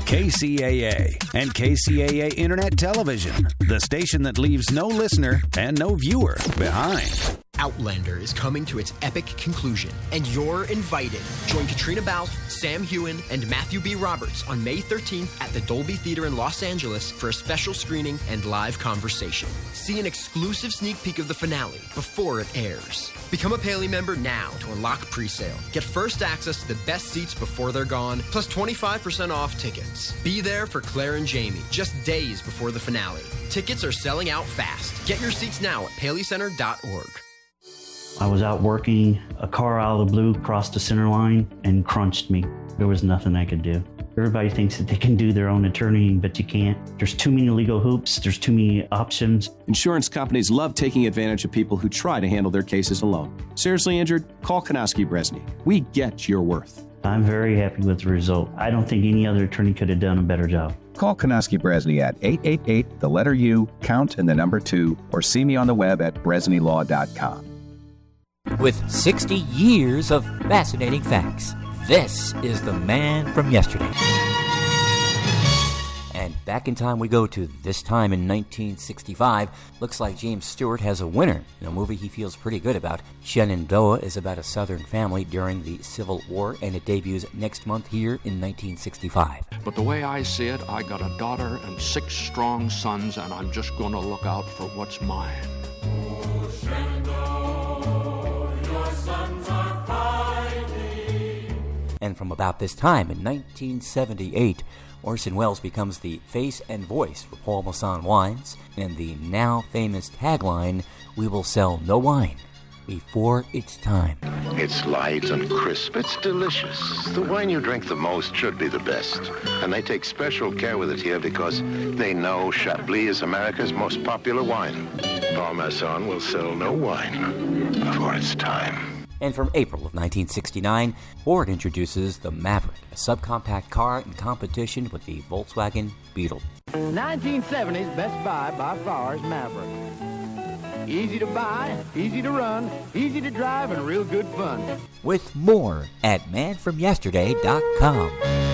KCAA and KCAA Internet Television, the station that leaves no listener and no viewer behind. Outlander is coming to its epic conclusion, and you're invited. Join Katrina Balfe, Sam Heughan, and Matthew B. Roberts on May 13th at the Dolby Theater in Los Angeles for a special screening and live conversation. See an exclusive sneak peek of the finale before it airs. Become a Paley member now to unlock pre-sale. Get first access to the best seats before they're gone, plus 25% off tickets. Be there for Claire and Jamie just days before the finale. Tickets are selling out fast. Get your seats now at paleycenter.org. I was out working, a car out of the blue crossed the center line and crunched me. There was nothing I could do. Everybody thinks that they can do their own attorney, but you can't. There's too many legal hoops. There's too many options. Insurance companies love taking advantage of people who try to handle their cases alone. Seriously injured? Call Konowski Bresny. We get your worth. I'm very happy with the result. I don't think any other attorney could have done a better job. Call Konowski Bresny at 888, the letter U, count and the number 2, or see me on the web at bresnylaw.com. With 60 years of fascinating facts, this is the man from yesterday. And back in time we go to this time in 1965. Looks like James Stewart has a winner in a movie he feels pretty good about. Shenandoah is about a Southern family during the Civil War, and it debuts next month here in 1965. But the way I see it, I got a daughter and 6 strong sons, and I'm just going to look out for what's mine. Oh, Shenandoah, your sons are fighting. And from about this time in 1978, Orson Welles becomes the face and voice for Paul Masson Wines, and the now famous tagline, "We will sell no wine before it's time." It's light and crisp. It's delicious. The wine you drink the most should be the best. And they take special care with it here because they know Chablis is America's most popular wine. Paul Masson will sell no wine before it's time. And from April of 1969, Ford introduces the Maverick, a subcompact car in competition with the Volkswagen Beetle. 1970s Best Buy by far is Maverick. Easy to buy, easy to run, easy to drive, and real good fun. With more at manfromyesterday.com.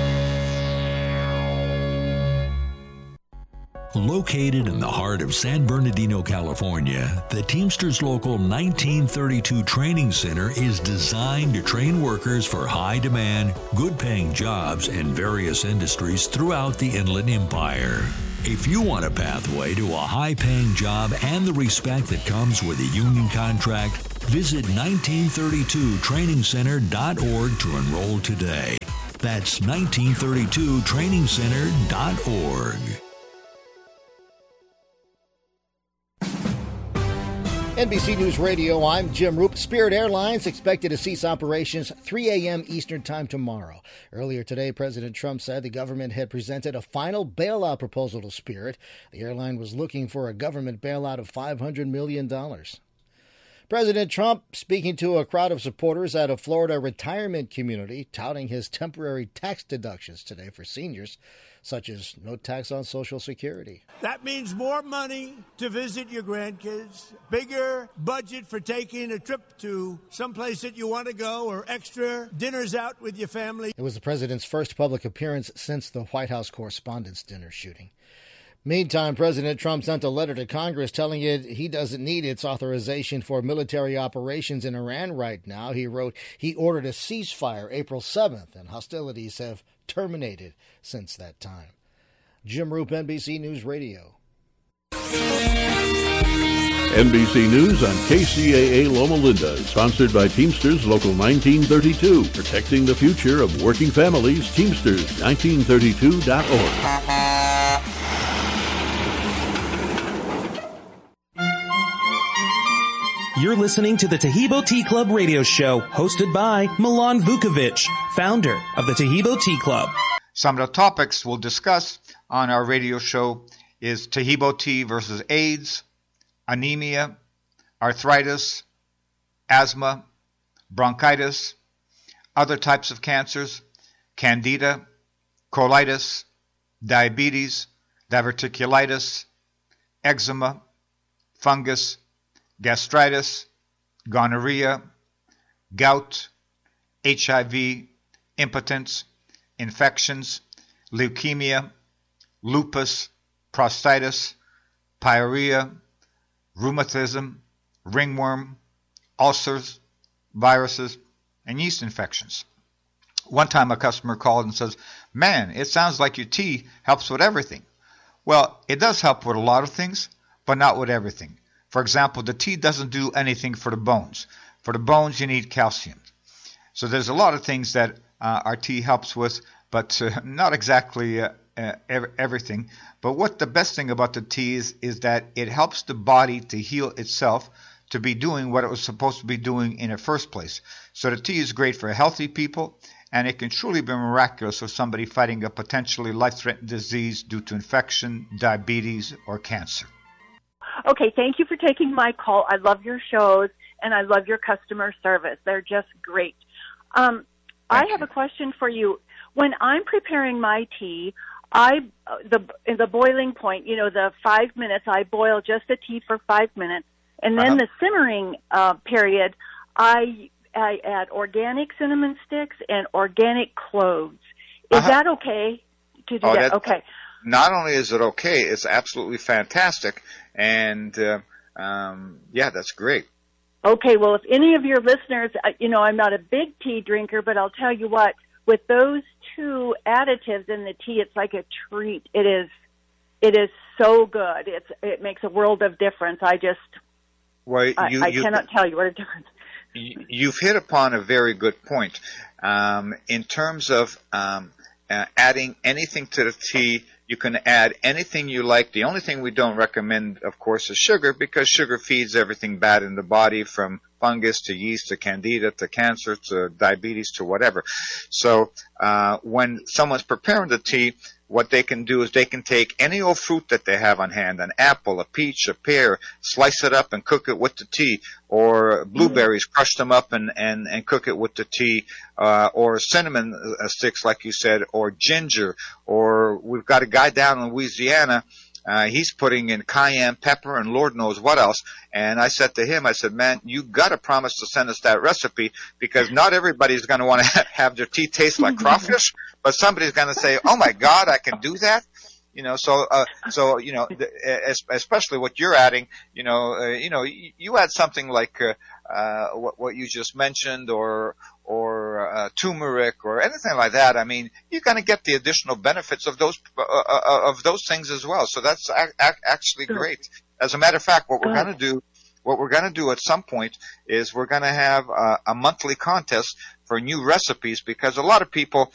Located in the heart of San Bernardino, California, the Teamsters Local 1932 Training Center is designed to train workers for high-demand, good-paying jobs in various industries throughout the Inland Empire. If you want a pathway to a high-paying job and the respect that comes with a union contract, visit 1932trainingcenter.org to enroll today. That's 1932trainingcenter.org. NBC News Radio, I'm Jim Roop. Spirit Airlines expected to cease operations 3 a.m. Eastern Time tomorrow. Earlier today, President Trump said the government had presented a final bailout proposal to Spirit. The airline was looking for a government bailout of $500 million. President Trump speaking to a crowd of supporters at a Florida retirement community, touting his temporary tax deductions today for seniors, such as no tax on Social Security. That means more money to visit your grandkids, bigger budget for taking a trip to someplace that you want to go, or extra dinners out with your family. It was the president's first public appearance since the White House Correspondents' Dinner shooting. Meantime, President Trump sent a letter to Congress telling it he doesn't need its authorization for military operations in Iran right now. He wrote he ordered a ceasefire April 7th, and hostilities have terminated since that time. Jim Roop, NBC News Radio. NBC News on KCAA Loma Linda is sponsored by Teamsters Local 1932, protecting the future of working families. Teamsters1932.org. You're listening to the Taheebo Tea Club radio show, hosted by Milan Vukovic, founder of the Taheebo Tea Club. Some of the topics we'll discuss on our radio show is Taheebo tea versus AIDS, anemia, arthritis, asthma, bronchitis, other types of cancers, candida, colitis, diabetes, diverticulitis, eczema, fungus, gastritis, gonorrhea, gout, HIV, impotence, infections, leukemia, lupus, prostatitis, pyorrhea, rheumatism, ringworm, ulcers, viruses, and yeast infections. One time a customer called and says, "Man, it sounds like your tea helps with everything." Well, it does help with a lot of things, but not with everything. For example, the tea doesn't do anything for the bones. For the bones, you need calcium. So there's a lot of things that our tea helps with, but not exactly everything. But what the best thing about the tea is that it helps the body to heal itself, to be doing what it was supposed to be doing in the first place. So the tea is great for healthy people, and it can truly be miraculous for somebody fighting a potentially life-threatening disease due to infection, diabetes, or cancer. Okay, thank you for taking my call. I love your shows, and I love your customer service. They're just great. I have a question for you. When I'm preparing my tea, the boiling point, the 5 minutes, I boil just the tea for 5 minutes, and then the simmering period, I add organic cinnamon sticks and organic cloves. Is that okay to do that? Okay. Not only is it okay, it's absolutely fantastic, and yeah, that's great. Okay, well, if any of your listeners, I'm not a big tea drinker, but I'll tell you what, with those two additives in the tea, it's like a treat. It is so good. It makes a world of difference. I cannot tell you what a difference. You've hit upon a very good point. In terms of adding anything to the tea, you can add anything you like. The only thing we don't recommend, of course, is sugar, because sugar feeds everything bad in the body, from fungus to yeast to candida to cancer to diabetes to whatever. So when someone's preparing the tea, what they can do is they can take any old fruit that they have on hand, an apple, a peach, a pear, slice it up and cook it with the tea, or blueberries, crush them up and cook it with the tea, or cinnamon sticks, like you said, or ginger, or we've got a guy down in Louisiana, he's putting in cayenne pepper and Lord knows what else. And I said to him, man, you got to promise to send us that recipe, because not everybody's going to want to have their tea taste like crawfish, but somebody's going to say, "Oh my God, I can do that." Especially what you're adding, you add something like what you just mentioned, or turmeric or anything like that. I mean, you're going to get the additional benefits of those things as well. So that's actually great. As a matter of fact, what we're going to do at some point is we're going to have a monthly contest for new recipes, because a lot of people